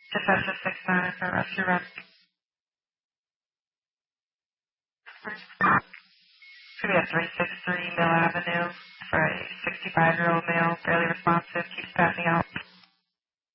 Dispatcher 69 for rescue rest. We have 363 Mill Avenue for a 65-year-old male, barely responsive, keeps passing out.